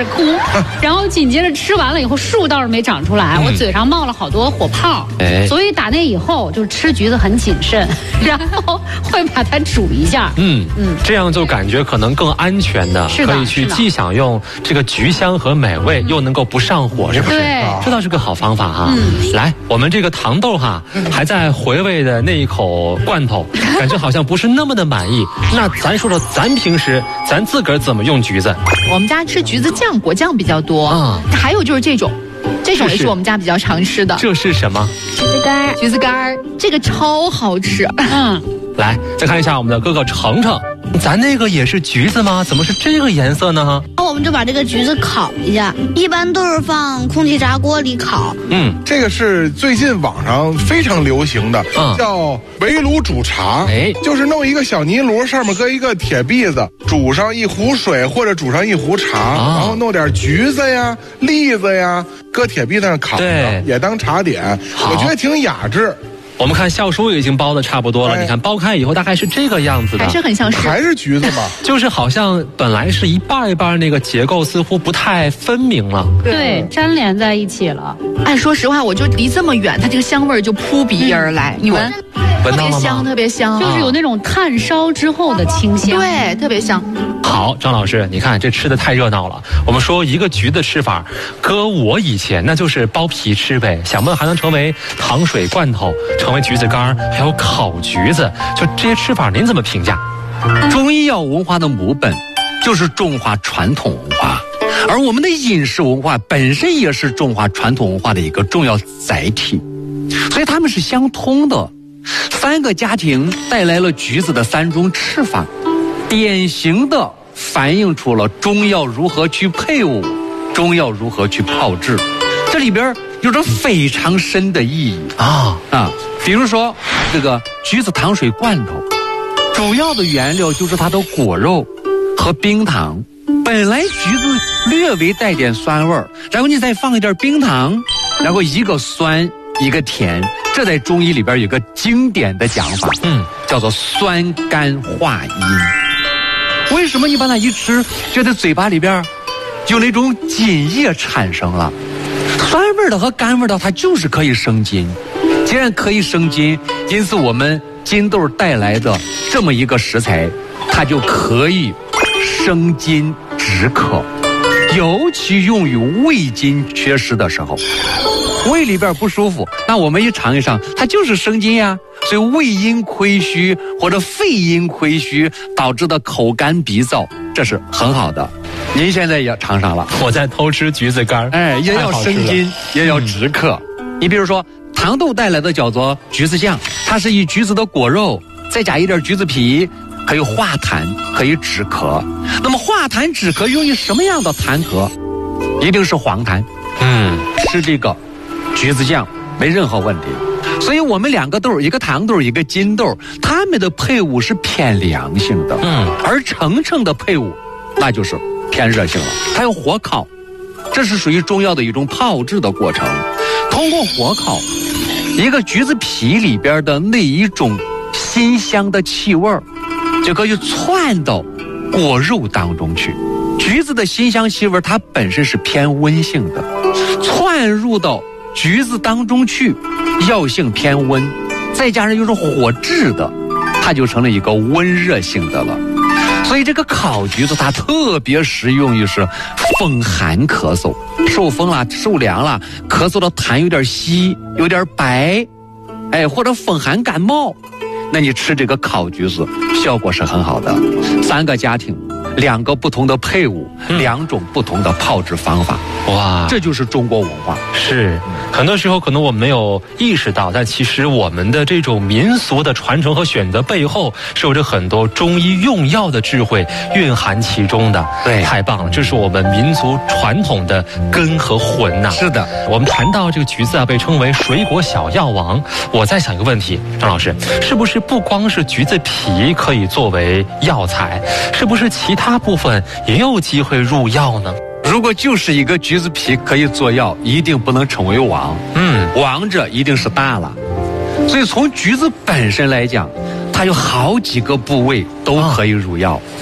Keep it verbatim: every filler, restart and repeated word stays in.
始哭，然后紧接着吃完了以后树倒是没长出来，嗯、我嘴上冒了好多火泡，哎、所以打那以后就吃橘子很谨慎，然后会把它煮一下， 嗯嗯，这样就感觉可能更安全的， 是的可以去既享用这个橘香和美味，嗯、又能够不上火，是不是？ 对， 这倒是个好方法哈。嗯，来，我们这个糖豆哈，还在回味的那一口罐头，感觉好像不是那么的满意。那咱说说，咱平时咱自个儿怎么用橘子？ 我们家吃橘子酱、果酱比较多啊，还有就是这种。这种也是我们家比较常吃的。 这是什么？ 橘子干。 橘子干，这个超好吃。 嗯，来再看一下我们的哥哥程程，咱那个也是橘子吗？怎么是这个颜色呢？ 那我们就把这个橘子烤一下，一般都是放空气炸锅里烤。 嗯，这个是最近网上非常流行的，嗯、叫围炉煮茶。哎，就是弄一个小泥炉，上面搁一个铁篦子，煮上一壶水或者煮上一壶茶，啊、然后弄点橘子呀、栗子呀。搁铁篦子上烤着，也当茶点，我觉得挺雅致。 我们看笑叔已经剥的差不多了，哎、你看剥开以后大概是这个样子的， 还是很像是还是橘子嘛， 就是好像本来是一半一半，那个结构似乎不太分明了， 对，粘连在一起了。 哎，说实话，我就离这么远，它这个香味就扑鼻而来，嗯、你闻。 闻到了吗？ 特别香，特别香， 就是有那种炭烧之后的清香， 对，特别香。 好，张老师，你看这吃的太热闹了。我们说一个橘子吃法，搁我以前那就是剥皮吃呗，想不到还能成为糖水罐头，成为橘子干，还有烤橘子，就这些吃法，您怎么评价？ 中医药文化的母本就是中华传统文化，而我们的饮食文化本身也是中华传统文化的一个重要载体，所以它们是相通的。三个家庭带来了橘子的三种吃法，典型的反映出了中药如何去配伍，中药如何去炮制，这里边有着非常深的意义啊啊！比如说这个橘子糖水罐头，主要的原料就是它的果肉和冰糖。本来橘子略微带点酸味儿，然后你再放一点冰糖，然后一个酸一个甜。这在中医里边有个经典的讲法，嗯，叫做酸甘化阴。为什么你把它一吃，觉得嘴巴里边有那种津液产生了？酸味的和甘味的，它就是可以生津。既然可以生津，因此我们金豆带来的这么一个食材，它就可以生津止渴，尤其用于胃津缺失的时候。胃里边不舒服，那我们一尝一尝，它就是生津呀。所以胃阴亏虚或者肺阴亏虚导致的口干鼻燥，这是很好的。您现在也尝上了， 我在偷吃橘子干， 哎，也要生津，也要止渴。嗯、你比如说糖豆带来的叫做橘子酱，它是以橘子的果肉再加一点橘子皮，可以化痰，可以止咳。那么化痰止咳用于什么样的痰咳？一定是黄痰。嗯，吃这个橘子酱没任何问题。所以我们两个豆，一个糖豆，一个金豆，它们的配伍是偏凉性的。嗯，而程程的配伍那就是偏热性了，它用火烤，这是属于中药的一种炮制的过程。通过火烤，一个橘子皮里边的那一种辛香的气味就可以窜到果肉当中去。橘子的辛香气味它本身是偏温性的，窜入到橘子当中去，药性偏温，再加上又是火炙的，它就成了一个温热性的了。所以这个烤橘子它特别适用于是风寒咳嗽，受风了受凉了，咳嗽的痰有点稀有点白，哎，或者风寒感冒，那你吃这个烤橘子效果是很好的。三个家庭两个不同的配伍、嗯、两种不同的炮制方法，哇，这就是中国文化。 是，很多时候可能我们没有意识到，但其实我们的这种民俗的传承和选择背后是有着很多中医用药的智慧蕴含其中的。对，太棒了，这是我们民族传统的根和魂呐、啊。 是的， 我们谈到这个橘子啊，被称为水果小药王。我在想一个问题，张老师，是不是不光是橘子皮可以作为药材，是不是其他部分也有机会入药呢？ 如果就是一个橘子皮可以做药，一定不能成为王。嗯，王者一定是大了。所以从橘子本身来讲，它有好几个部位都可以入药。